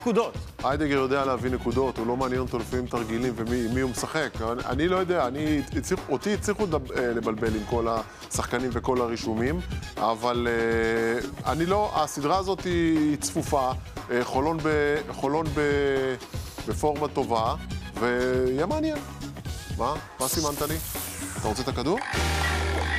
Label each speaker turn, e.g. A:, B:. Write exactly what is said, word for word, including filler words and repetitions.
A: נקודות.
B: היידגר יודע להביא נקודות, הוא לא מעניין אותו לפעמים תרגילים ומי הוא משחק. אני, אני לא יודע, אני, הצליח, אותי הצליחו לבלבל עם כל השחקנים וכל הרישומים, אבל אני לא, הסדרה הזאת היא צפופה, חולון, ב, חולון ב, בפורמה טובה, ויהיה מעניין. מה? מה סימנת לי? אתה רוצה את הכדור?